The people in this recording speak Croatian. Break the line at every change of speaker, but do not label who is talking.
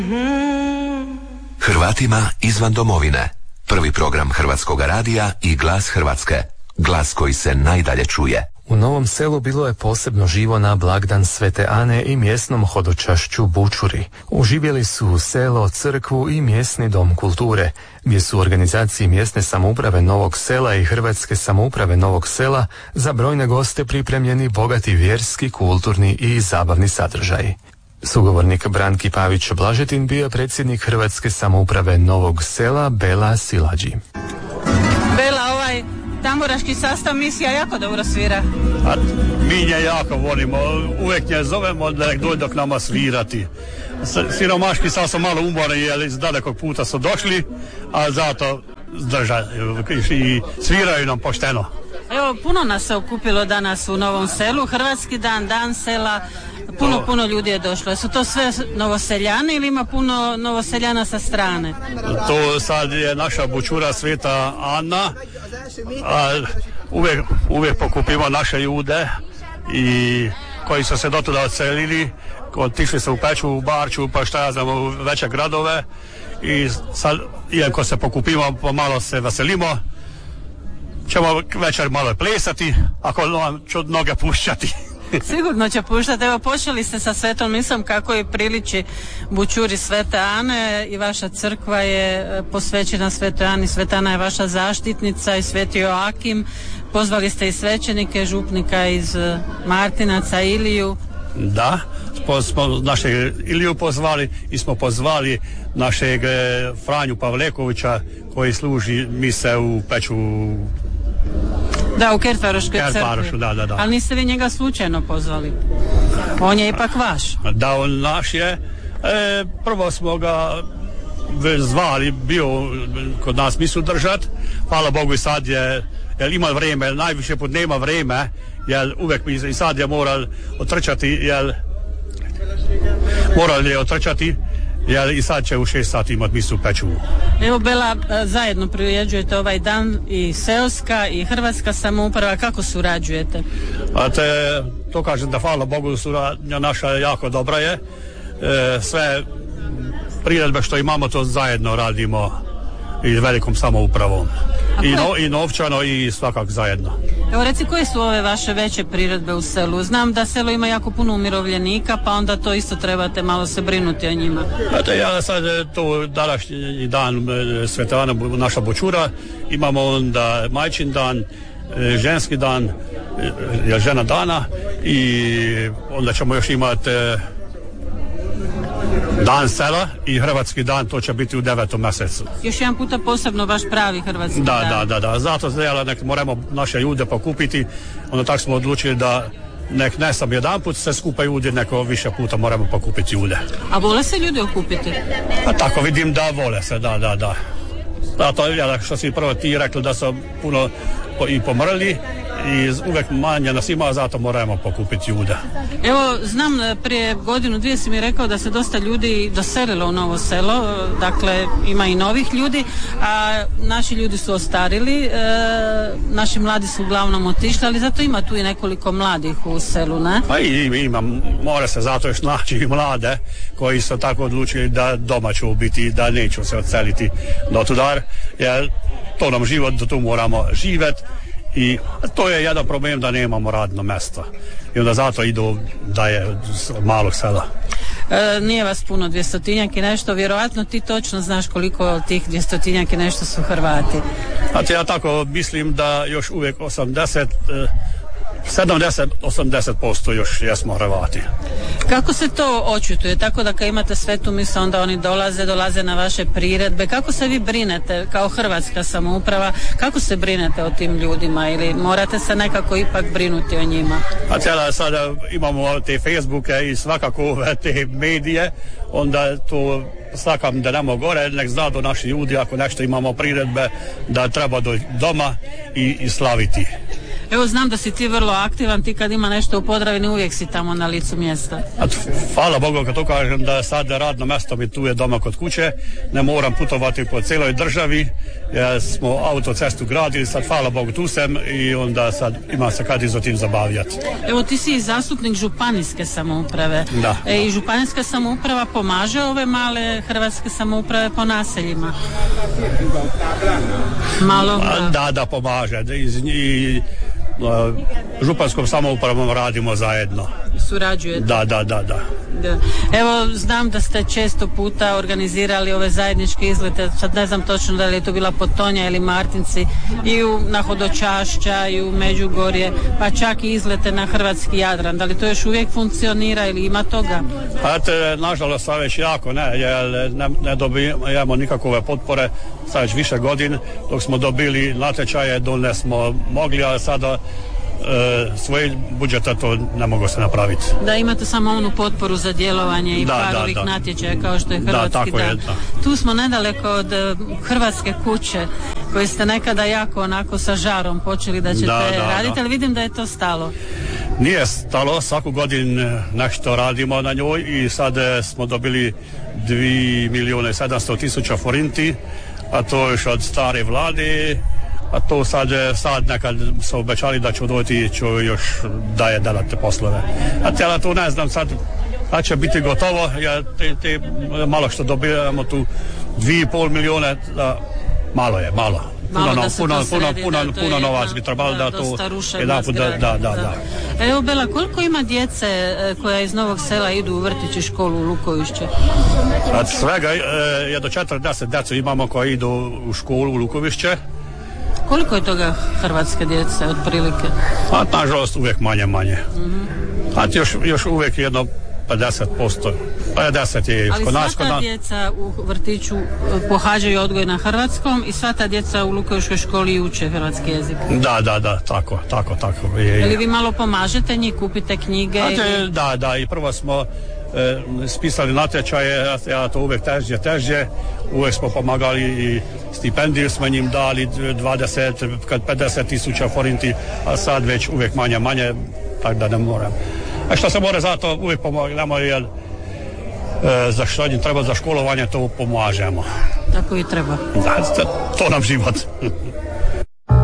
Hrvatima izvan domovine. Prvi program Hrvatskog radija i Glas Hrvatske. Glas koji se najdalje čuje.
U Novom Selu bilo je posebno živo na blagdan Svete Ane i mjesnom hodočašću Bučuri. Uživjeli su selo, crkvu i mjesni dom kulture, gdje su organizaciji mjesne samouprave Novog Sela i Hrvatske samouprave Novog Sela za brojne goste pripremljeni bogati vjerski, kulturni i zabavni sadržaji. Sugovornik Branki Pavić-Blažetin bio predsjednik Hrvatske samouprave Novog Sela Bela Silađi.
Bela, tamburaški sastav misija jako dobro svira.
A mi nje jako volimo, uvijek nje zovemo da dođe k nama svirati. Siromaški sad su malo umorni jer iz dalekog puta su došli, a zato zdržaju i sviraju nam pošteno.
Evo, puno nas se okupilo danas u Novom Selu, Hrvatski dan, dan sela, puno ljudi je došlo. Su to sve novoseljani ili ima puno novoseljana sa strane?
To sad je naša bučura Sveta Ana, a uvijek pokupimo naše ljude i koji su se do tada odselili, otišli se u Peču, u Barču, pa šta ja znam, u veće gradove i sad, iako se pokupimo, pomalo se veselimo, ćemo večer malo plesati, ako nam ću noge pušćati.
Sigurno će puštati. Evo, počeli ste sa svetom misom kako je priliči Bučuri Svete Ane i vaša crkva je posvećena Svetoj Ani. Sveta Ana je vaša zaštitnica i Sveti Joakim. Pozvali ste i svećenike, župnika iz Martinaca, Iliju.
Da, smo našeg Iliju pozvali i smo pozvali našeg Franju Pavlekovića koji služi mise u Peču.
Da, u Kertvaroškoj crkvi.
Da.
Ali niste vi njega slučajno pozvali? On je ipak vaš.
Da, on naš je. Prvo smo ga zvali, bio kod nas misu držat. Hvala Bogu i sad je, jer ima vreme, najviše put nema vreme, jer uvijek i sad je moral otrčati, jer i sad će u 6 sati imati misu u Peču.
Evo, Bela, zajedno priređujete ovaj dan i seoska i Hrvatska samouprava, kako surađujete?
To kažem da hvala Bogu, suradnja naša jako dobra je. Sve priredbe što imamo to zajedno radimo i velikom samoupravom. I novčano i svakak zajedno.
Evo, reci, koje su ove vaše veće priredbe u selu? Znam da selo ima jako puno umirovljenika, pa onda to isto trebate malo se brinuti o njima.
Ja sad to današnji dan Sveta Ana, naša Bučura, imamo onda majčin dan, ženski dan, žena dana i onda ćemo još imati dan sela i Hrvatski dan, to će biti u 9. mjesecu.
Još jedan puta posebno vaš pravi Hrvatski dan.
Da. Zato nek moramo naše ljude pokupiti. Onda tako smo odlučili da ne sam jedan put se skupa ljudi, neko više puta moramo pokupiti ljude.
A vole se ljudi okupiti?
A tako vidim da vole se, da. Zato što si prvo ti rekli da su puno i pomrli i uvijek manje nas ima, zato moramo pokupiti ljude.
Evo, znam, prije godinu, dvije si mi rekao da se dosta ljudi doselilo u Novo Selo, dakle ima i novih ljudi, a naši ljudi su ostarili, naši mladi su uglavnom otišli, ali zato ima tu i nekoliko mladih u selu, ne?
Pa ima, mora se zato još naći i mlade koji su tako odlučili da doma ću biti, da neću se odseliti do tudar, jer to nam život, do tu moramo živjeti. I to je jedan problem da nemamo radno mjesto i onda zato idu da je malog sela.
Nije vas puno, 200-tinjak i nešto, vjerojatno ti točno znaš koliko od tih 200-tinjak i nešto su Hrvati.
Ja tako mislim da još uvijek 70-80% još jesmo Hrvati.
Kako se to očituje? Tako da kad imate svetu misu, onda oni dolaze na vaše priredbe. Kako se vi brinete kao Hrvatska samouprava? Kako se brinete o tim ljudima ili morate se nekako ipak brinuti o njima?
Sada imamo te Facebooke i svakako te medije, onda to svakam da nemo gore, nek zna do naši ljudi ako nešto imamo priredbe da treba do doma i slaviti.
Evo, znam da si ti vrlo aktivan, ti kad ima nešto u Podravini uvijek si tamo na licu mjesta.
Hvala Bogu kad to kažem da sad radno mjesto mi tu je doma kod kuće, ne moram putovati po cijeloj državi, jer smo autocestu gradili, sad hvala Bogu tu sam i onda sad ima se kad izo tim zabavljati.
Evo, ti si zastupnik županijske samouprave.
Da.
I županijska samouprava pomaže ove male hrvatske samouprave po naseljima? Malo?
Da, pomaže. I županskom samoupravom radimo zajedno.
Surađujete?
Da.
Evo, znam da ste često puta organizirali ove zajedničke izlete, sad ne znam točno da li je to bila Potonja ili Martinci, i na Hodočašća i u Međugorje, pa čak i izlete na hrvatski Jadran. Da li to još uvijek funkcionira ili ima toga?
Nažalost, sad već jako ne, jer ne dobijemo nikakve potpore sad već više godin, dok smo dobili natječaje, dole smo mogli, a sada svoj budžeta to ne mogu se napraviti.
Da, imate samo onu potporu za djelovanje i par ovih natječaja kao što je Hrvatski dan. Tu smo nedaleko od Hrvatske kuće koje ste nekada jako onako sa žarom počeli da ćete raditi, ali vidim da je to stalo.
Nije stalo, svaku godinu nešto radimo na njoj i sad smo dobili 2.700.000 forinti, a to još od stare vlade. A to sad nekad su obećali da ću doći, ću još daje delati poslove. A tjela to ne znam sad, da će biti gotovo, jer te malo što dobijamo tu 2,5 milijuna, malo je. Puno novac bi trebalo da to jedan put da.
Evo, Bela, koliko ima djece koja iz Novog Sela idu u vrtić i školu u Lukovišće?
Svega je do 40 djeca imamo koji idu u školu u Lukovišće.
Koliko je toga hrvatske djece, otprilike?
Nažalost, uvijek manje. Mm-hmm. Još uvijek jedno 50%. 50 je još kod nas.
Ali sva ta djeca u vrtiću pohađaju odgoj na hrvatskom i sva ta djeca u Lukoviškoj školi uče hrvatski jezik? Da, tako.
Je.
Vi malo pomažete njih, kupite knjige?
Da, i prvo smo spisali natječaje, ja to uvijek težje, uvijek smo pomagali i stipendiju smo njim dali 50.000 forinti, a sad već uvijek manje, tako da ne moram. A što se mora zato uvijek pomagamo, jer za što njim treba za školovanje, to pomažemo.
Tako i treba.
Da, to nam život.